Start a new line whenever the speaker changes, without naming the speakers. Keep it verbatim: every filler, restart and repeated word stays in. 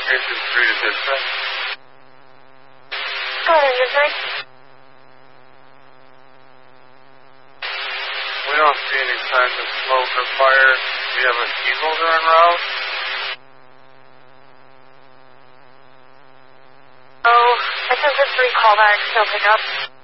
Station three to dispatch.
Go ahead, dispatch.
We don't see any signs of smoke or fire. We have a key holder en route.
Oh, I sent a three callbacks, no pickup.